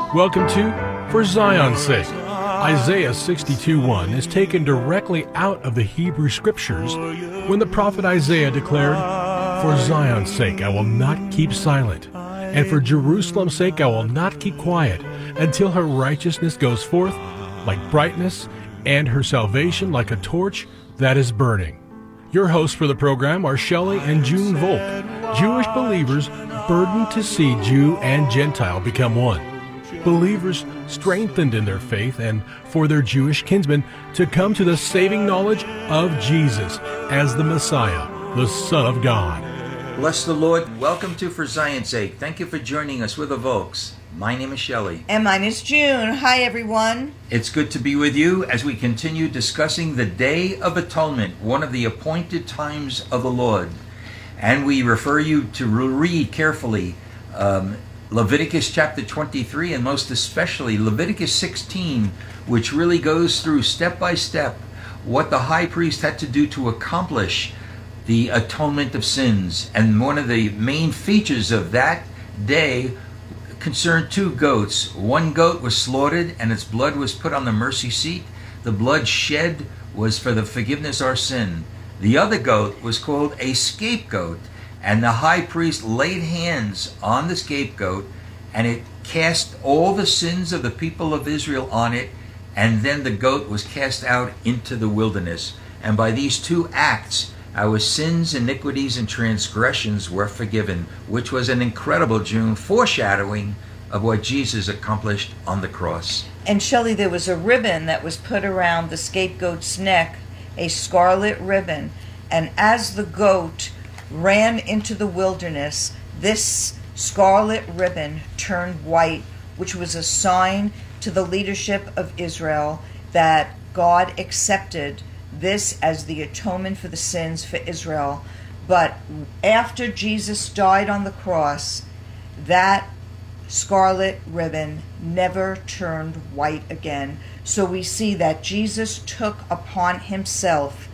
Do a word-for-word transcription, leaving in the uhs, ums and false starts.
Welcome to For Zion's Sake. Isaiah sixty-two one is taken directly out of the Hebrew Scriptures when the prophet Isaiah declared, "For Zion's sake I will not keep silent, and for Jerusalem's sake I will not keep quiet, until her righteousness goes forth like brightness, and her salvation like a torch that is burning." Your hosts for the program are Shelley and June Volk, Jewish believers burdened to see Jew and Gentile become one. Believers strengthened in their faith and for their Jewish kinsmen to come to the saving knowledge of Jesus as the Messiah, the Son of God. Bless the Lord. Welcome to For Zion's Sake. Thank you for joining us with the Volks. My name is Shelley. And mine is June. Hi, everyone. It's good to be with you as we continue discussing the Day of Atonement, one of the appointed times of the Lord. And we refer you to read carefully um, Leviticus chapter twenty-three, and most especially Leviticus sixteen, which really goes through step by step what the high priest had to do to accomplish the atonement of sins. And one of the main features of that day concerned two goats. One goat was slaughtered and its blood was put on the mercy seat. The blood shed was for the forgiveness of our sin. The other goat was called a scapegoat, and the high priest laid hands on the scapegoat, and it cast all the sins of the people of Israel on it, and then the goat was cast out into the wilderness. And by these two acts, our sins, iniquities, and transgressions were forgiven, which was an incredible, June, foreshadowing of what Jesus accomplished on the cross. And Shelley, there was a ribbon that was put around the scapegoat's neck, a scarlet ribbon, and as the goat ran into the wilderness, this scarlet ribbon turned white, which was a sign to the leadership of Israel that God accepted this as the atonement for the sins for Israel. But after Jesus died on the cross, that scarlet ribbon never turned white again. So we see that Jesus took upon himself